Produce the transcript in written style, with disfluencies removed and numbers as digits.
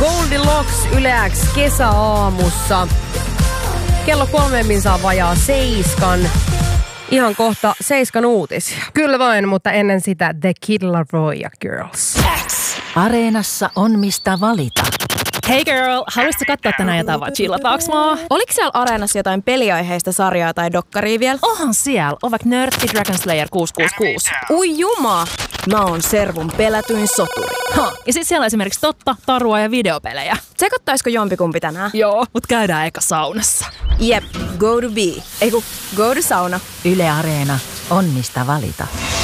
Goldilocks Yle X kesäaamussa. Kello 3 saa vajaa 7. Ihan kohta 7 uutisia. Kyllä vain, mutta ennen sitä The Kid Laroi ja Girls. Areenassa on mistä valita. Hey girl, haluaisitko katsoa tänään jotain vai chillataaks mua? Oliko siellä Areenassa jotain peliaiheista sarjaa tai dokkaria vielä? Onhan siellä, on vaikka Nörtti Dragon Slayer 666. Ui juma! Mä oon Servun pelätyin soturi. Ja sit siellä on esimerkiksi totta, tarua ja videopelejä. Tsekottaisiko jompikumpi tänään? Joo, mut käydään eka saunassa. Jep, go to be. Eiku, go to sauna. Yle Areena on mistä valita.